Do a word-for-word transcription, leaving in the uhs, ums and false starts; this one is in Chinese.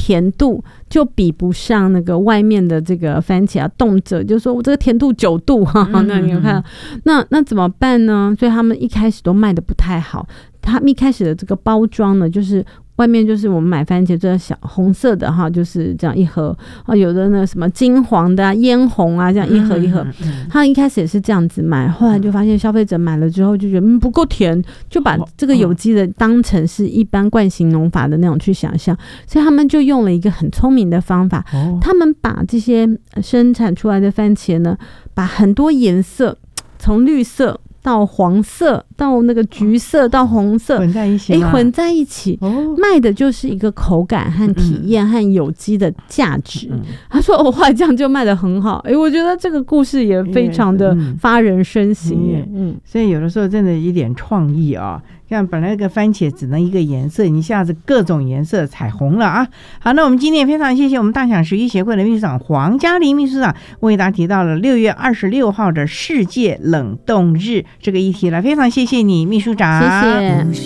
甜度就比不上那个外面的这个番茄啊，动辄就说我这个甜度九度哈、嗯，那你有看到，那那怎么办呢？所以他们一开始都卖的不太好，他们一开始的这个包装呢，就是外面就是我们买番茄这个小红色的哈，就是这样一盒啊，有的呢什么金黄的啊、嫣红啊，这样一盒一盒，他一开始也是这样子买，后来就发现消费者买了之后就觉得嗯不够甜，就把这个有机的当成是一般惯性农法的那种去想象，所以他们就用了一个很聪明的方法，他们把这些生产出来的番茄呢，把很多颜色从绿色到黄色到那个橘色到红色混在一起， 哎，混在一起、哦、卖的就是一个口感和体验和有机的价值、嗯、他说哦，后来这样就卖得很好，哎，我觉得这个故事也非常的发人深省、嗯嗯、所以有的时候真的一点创意啊，像本来那个番茄只能一个颜色，你一下子各种颜色彩虹了啊！好，那我们今天也非常谢谢我们大享食育协会的秘书长黄嘉玲秘书长为大家提到了六月二十六号的世界冷冻日这个议题了，非常谢谢你秘书长， 谢谢。